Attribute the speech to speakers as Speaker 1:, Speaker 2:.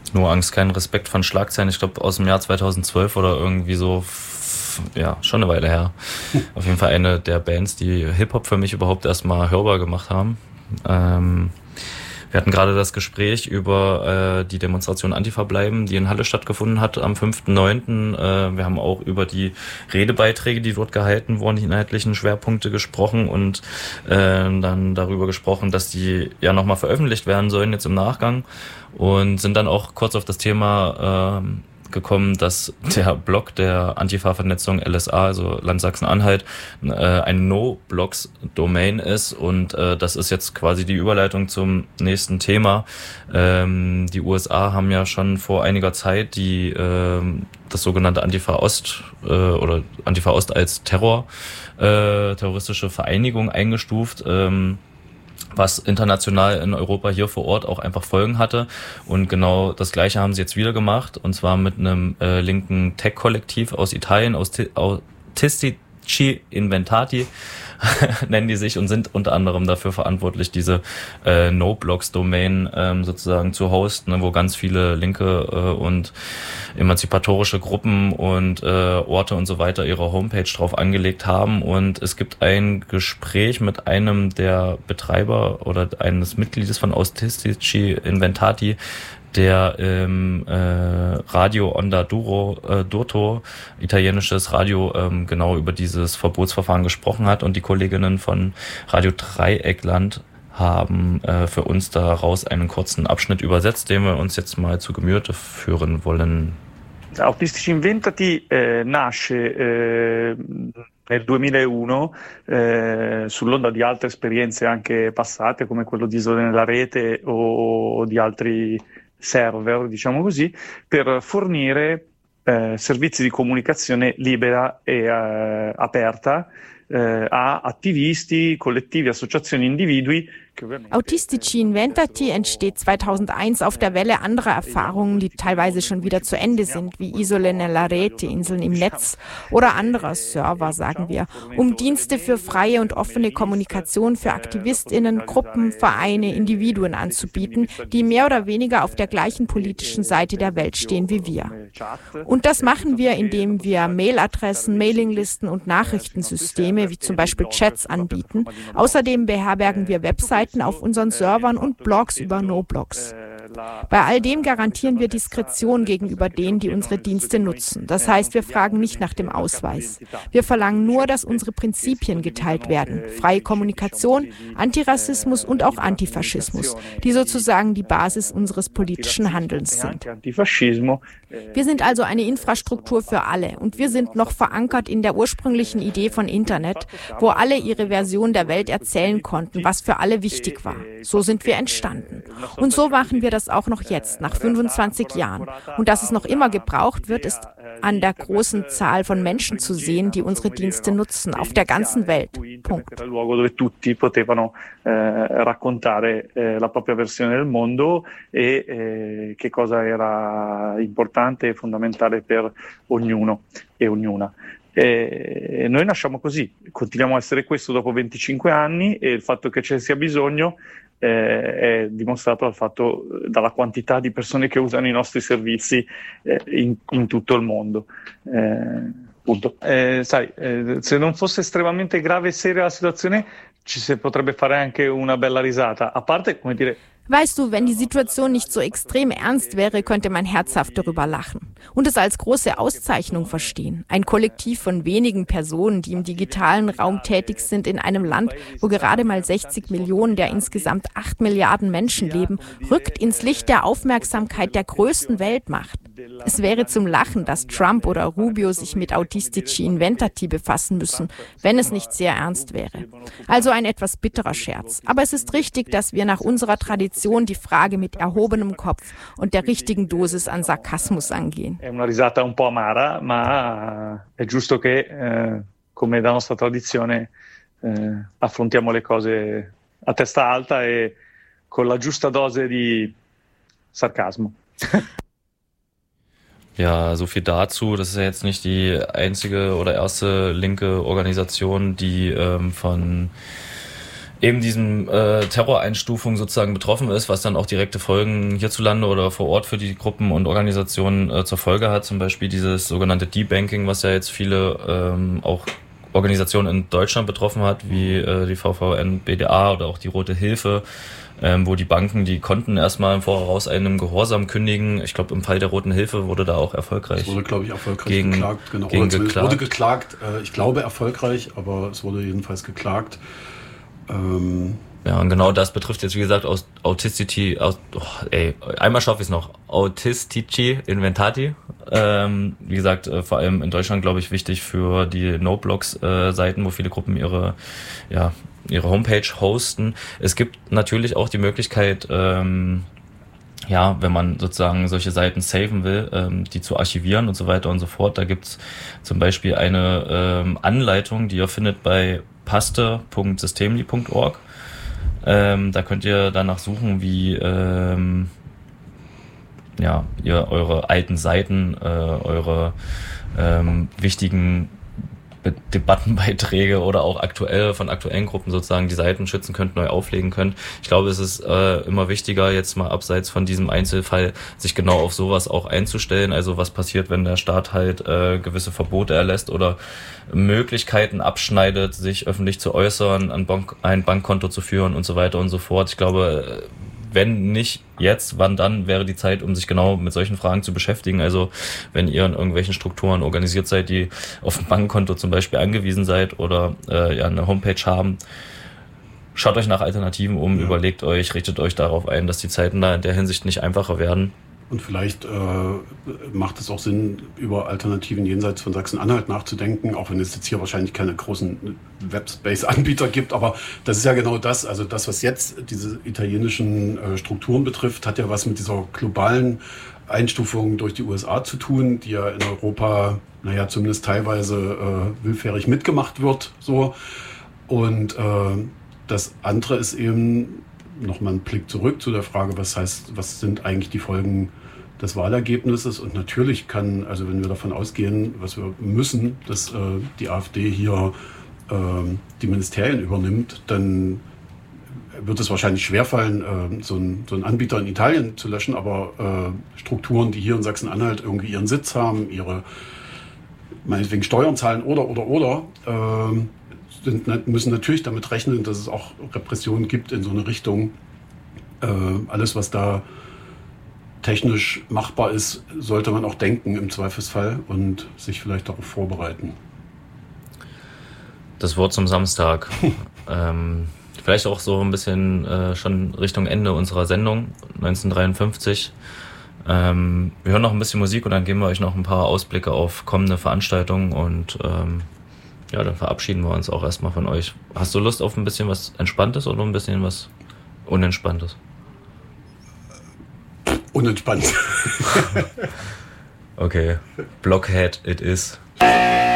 Speaker 1: Nur Angst, kein Respekt von Schlagzeilen. Ich glaube, aus dem Jahr 2012 oder irgendwie so, ja, schon eine Weile her. Auf jeden Fall eine der Bands, die Hip-Hop für mich überhaupt erstmal hörbar gemacht haben. Wir hatten gerade das Gespräch über die Demonstration Antifa bleiben, die in Halle stattgefunden hat am 5.9. Wir haben auch über die Redebeiträge, die dort gehalten wurden, die inhaltlichen Schwerpunkte gesprochen und dann darüber gesprochen, dass die ja nochmal veröffentlicht werden sollen jetzt im Nachgang und sind dann auch kurz auf das Thema gekommen, dass der Blog der Antifa-Vernetzung LSA, also Land Sachsen-Anhalt, ein No-Blogs-Domain ist und das ist jetzt quasi die Überleitung zum nächsten Thema. Die USA haben ja schon vor einiger Zeit das sogenannte Antifa-Ost oder Antifa-Ost als terroristische Vereinigung eingestuft, was international in Europa hier vor Ort auch einfach Folgen hatte. Und genau das Gleiche haben sie jetzt wieder gemacht, und zwar mit einem linken Tech-Kollektiv aus Italien, Autistici Inventati nennen die sich und sind unter anderem dafür verantwortlich, diese No-Blogs-Domain sozusagen zu hosten, wo ganz viele linke und emanzipatorische Gruppen und Orte und so weiter ihre Homepage drauf angelegt haben. Und es gibt ein Gespräch mit einem der Betreiber oder eines Mitgliedes von Autistici Inventati, der im Radio Onda Durto, italienisches Radio, genau über dieses Verbotsverfahren gesprochen hat, und die Kolleginnen von Radio Dreieckland haben für uns daraus einen kurzen Abschnitt übersetzt, den wir uns jetzt mal zu Gemüte führen wollen.
Speaker 2: Autistici Inventati nasce nel 2001 sull'onda di altre esperienze anche passate come quello di Isole nella Rete o di altri server, diciamo così, per fornire servizi di comunicazione libera e aperta a attivisti, collettivi, associazioni, individui.
Speaker 3: Autistici Inventati entsteht 2001 auf der Welle anderer Erfahrungen, die teilweise schon wieder zu Ende sind, wie Isole nella Rete, Inseln im Netz, oder anderer Server, sagen wir, um Dienste für freie und offene Kommunikation für AktivistInnen, Gruppen, Vereine, Individuen anzubieten, die mehr oder weniger auf der gleichen politischen Seite der Welt stehen wie wir. Und das machen wir, indem wir Mailadressen, Mailinglisten und Nachrichtensysteme, wie zum Beispiel Chats, anbieten. Außerdem beherbergen wir Webseiten auf unseren Servern und Blogs über No-Blogs. Bei all dem garantieren wir Diskretion gegenüber denen, die unsere Dienste nutzen. Das heißt, wir fragen nicht nach dem Ausweis. Wir verlangen nur, dass unsere Prinzipien geteilt werden. Freie Kommunikation, Antirassismus und auch Antifaschismus, die sozusagen die Basis unseres politischen Handelns sind. Wir sind also eine Infrastruktur für alle, und wir sind noch verankert in der ursprünglichen Idee von Internet, wo alle ihre Version der Welt erzählen konnten, was für alle wichtig war. So sind wir entstanden. Und so machen wir das auch noch jetzt, nach 25 Jahren. Und dass es noch immer gebraucht wird, ist an der großen Zahl von Menschen zu sehen, die unsere Dienste nutzen, auf der ganzen Welt. Punkt.
Speaker 2: Dove tutti potevano raccontare la propria versione del mondo e che cosa era importante e fondamentale per ognuno e ognuna. Noi nasciamo così, continuiamo a essere questo dopo 25 anni, e il fatto che ce ne sia bisogno è dimostrato dalla quantità di persone che usano i nostri servizi in tutto il mondo. Punto. Se non fosse estremamente grave e seria la situazione, ci si potrebbe fare anche una bella risata. A parte, come dire,
Speaker 3: Weißt du, wenn die Situation nicht so extrem ernst wäre, könnte man herzhaft darüber lachen und es als große Auszeichnung verstehen. Ein Kollektiv von wenigen Personen, die im digitalen Raum tätig sind in einem Land, wo gerade mal 60 Millionen der insgesamt 8 Milliarden Menschen leben, rückt ins Licht der Aufmerksamkeit der größten Weltmacht. Es wäre zum Lachen, dass Trump oder Rubio sich mit Autistici Inventati befassen müssen, wenn es nicht sehr ernst wäre. Also ein etwas bitterer Scherz. Aber es ist richtig, dass wir nach unserer Tradition die Frage mit erhobenem Kopf und der richtigen Dosis an Sarkasmus angehen.
Speaker 2: È una risata un po' amara, ma è giusto che, come da nostra tradizione, affrontiamo le cose a testa alta e con la giusta dose di sarcasmo.
Speaker 1: Ja, so viel dazu. Das ist ja jetzt nicht die einzige oder erste linke Organisation, die von eben diesem Terroreinstufung sozusagen betroffen ist, was dann auch direkte Folgen hierzulande oder vor Ort für die Gruppen und Organisationen zur Folge hat. Zum Beispiel dieses sogenannte Debanking, was ja jetzt viele auch Organisationen in Deutschland betroffen hat, wie die VVN, BDA oder auch die Rote Hilfe, wo die Banken die Konten erstmal im Voraus einem Gehorsam kündigen. Ich glaube, im Fall der Roten Hilfe wurde da auch erfolgreich.
Speaker 4: Es wurde, glaube ich, erfolgreich geklagt. Genau. Wurde geklagt. Ich glaube erfolgreich, aber es wurde jedenfalls geklagt.
Speaker 1: Ja, und genau das betrifft jetzt, wie gesagt, einmal schaffe ich es noch. Autistici Inventati. Wie gesagt, vor allem in Deutschland, glaube ich, wichtig für die No-Blogs-Seiten, wo viele Gruppen ihre Homepage hosten. Es gibt natürlich auch die Möglichkeit, wenn man sozusagen solche Seiten saven will, die zu archivieren und so weiter und so fort. Da gibt's zum Beispiel eine Anleitung, die ihr findet bei paste.systemli.org. Da könnt ihr danach suchen, wie ihr eure alten Seiten, eure wichtigen Debattenbeiträge oder auch von aktuellen Gruppen sozusagen die Seiten schützen könnt, neu auflegen könnt. Ich glaube, es ist immer wichtiger, jetzt mal abseits von diesem Einzelfall, sich genau auf sowas auch einzustellen. Also was passiert, wenn der Staat halt gewisse Verbote erlässt oder Möglichkeiten abschneidet, sich öffentlich zu äußern, ein Bankkonto zu führen und so weiter und so fort. Ich glaube, wenn nicht jetzt, wann dann wäre die Zeit, um sich genau mit solchen Fragen zu beschäftigen. Also wenn ihr in irgendwelchen Strukturen organisiert seid, die auf ein Bankkonto zum Beispiel angewiesen seid oder eine Homepage haben, schaut euch nach Alternativen um, überlegt euch, richtet euch darauf ein, dass die Zeiten da in der Hinsicht nicht einfacher werden.
Speaker 4: Und vielleicht macht es auch Sinn, über Alternativen jenseits von Sachsen-Anhalt nachzudenken, auch wenn es jetzt hier wahrscheinlich keine großen Webspace-Anbieter gibt. Aber das ist ja genau das. Also das, was jetzt diese italienischen Strukturen betrifft, hat ja was mit dieser globalen Einstufung durch die USA zu tun, die ja in Europa, zumindest teilweise willfährig mitgemacht wird. So. Und das andere ist eben nochmal ein Blick zurück zu der Frage, was sind eigentlich die Folgen des Wahlergebnisses? Und natürlich wenn wir davon ausgehen, was wir müssen, dass die AfD hier die Ministerien übernimmt, dann wird es wahrscheinlich schwerfallen, so einen Anbieter in Italien zu löschen, aber Strukturen, die hier in Sachsen-Anhalt irgendwie ihren Sitz haben, ihre meinetwegen Steuern zahlen oder, müssen natürlich damit rechnen, dass es auch Repressionen gibt in so eine Richtung. Alles, was da technisch machbar ist, sollte man auch denken im Zweifelsfall und sich vielleicht darauf vorbereiten.
Speaker 1: Das Wort zum Samstag. Vielleicht auch so ein bisschen schon Richtung Ende unserer Sendung, 1953. Wir hören noch ein bisschen Musik und dann geben wir euch noch ein paar Ausblicke auf kommende Veranstaltungen und dann verabschieden wir uns auch erstmal von euch. Hast du Lust auf ein bisschen was Entspanntes oder ein bisschen was Unentspanntes?
Speaker 4: Unentspannt.
Speaker 1: Okay, Blockhead it is.